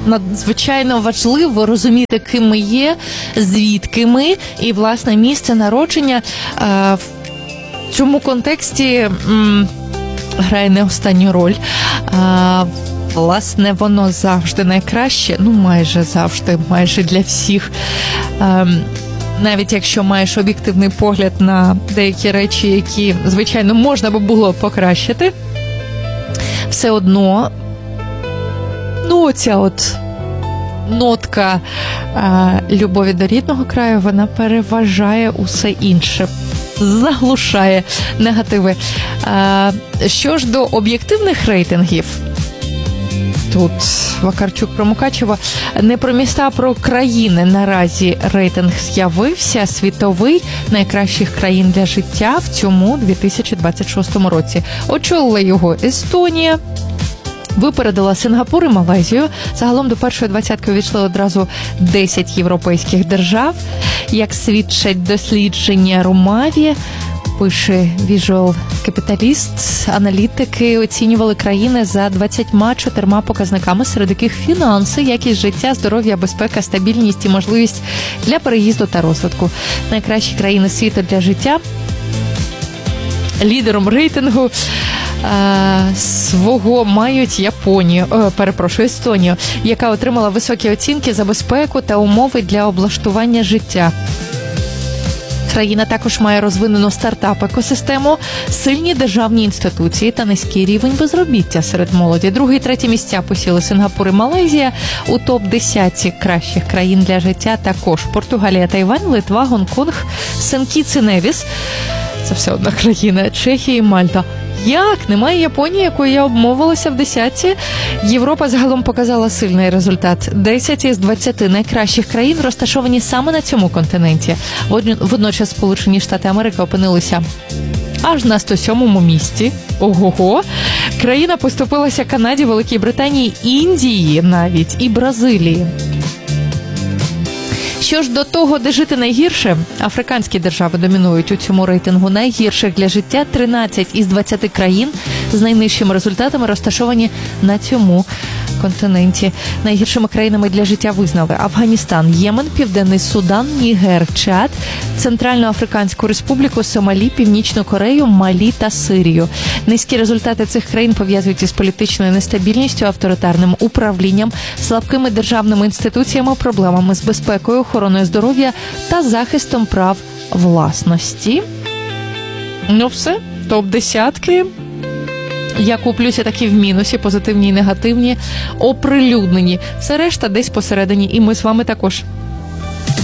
надзвичайно важливо розуміти, ким ми є, звідки ми, і, власне, місце народження в цьому контексті грає не останню роль. Власне, воно завжди найкраще, майже завжди, майже для всіх. Навіть якщо маєш об'єктивний погляд на деякі речі, які, звичайно, можна би було покращити, все одно, ця от нотка любові до рідного краю, вона переважає усе інше, заглушає негативи. Що ж до об'єктивних рейтингів, тут Вакарчук про Мукачево, не про міста, а про країни наразі рейтинг з'явився, світовий, найкращих країн для життя в цьому 2026 році. Очолила його Естонія, випередила Сингапур і Малайзію. Загалом до першої двадцятки увійшли одразу 10 європейських держав. Як свідчать дослідження Румаві, пише Visual Capitalist, аналітики оцінювали країни за 24 показниками, серед яких фінанси, якість життя, здоров'я, безпека, стабільність і можливість для переїзду та розвитку. Найкращі країни світу для життя. Лідером рейтингу свого мають Естонію, яка отримала високі оцінки за безпеку та умови для облаштування життя. Країна також має розвинену стартап-екосистему, сильні державні інституції та низький рівень безробіття серед молоді. Друге і третє місця посіли Сингапур і Малайзія. У топ-10 кращих країн для життя також Португалія, Тайвань, Литва, Гонконг, Сен-Кітс і Невіс. Це все одна країна. Чехія і Мальта. Як? Немає Японії, якою я обмовилася в десятці? Європа загалом показала сильний результат. 10 із 20 найкращих країн розташовані саме на цьому континенті. Водночас Сполучені Штати Америки опинилися аж на 107-му місці. Ого-го! Країна поступилася Канаді, Великій Британії, Індії навіть і Бразилії. Що ж до того, де жити найгірше, африканські держави домінують у цьому рейтингу найгірших для життя. 13 із 20 країн з найнижчими результатами розташовані на цьому континенті. Найгіршими країнами для життя визнали Афганістан, Ємен, Південний Судан, Нігер, Чад, Центральноафриканську Республіку, Сомалі, Північну Корею, Малі та Сирію. Низькі результати цих країн пов'язують із політичною нестабільністю, авторитарним управлінням, слабкими державними інституціями, проблемами з безпекою, охороною здоров'я та захистом прав власності. Все, топ-10. Як у плюсі, так і в мінусі, позитивні і негативні, оприлюднені. Все решта десь посередині, і ми з вами також.